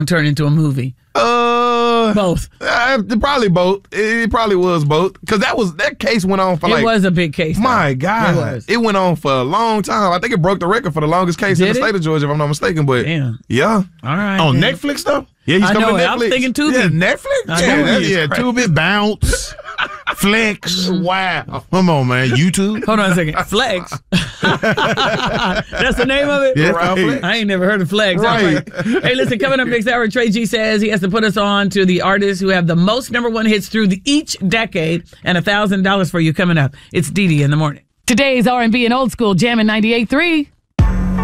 turned into a movie? Both. Probably both. It probably was both. Because that case went on for It was a big case. My God. It went on for a long time. I think it broke the record for the longest case in the state of Georgia, if I'm not mistaken. But yeah. All right. On Netflix, though? Yeah, he's coming to Netflix. I was thinking Tubi. Yeah, Netflix? Yeah, Tubi, Bounce, Flex. Wow. Come on, man. YouTube? Hold on a second. Flex. That's the name of it? Yeah, right. I ain't never heard of Flex. Right. Hey, listen, coming up next hour, Trey G says he has to put us on to the artists who have the most #1 hits through each decade, and $1,000 for you coming up. It's Dee Dee in the morning. Today's R&B and old school, Jammin' 98.3.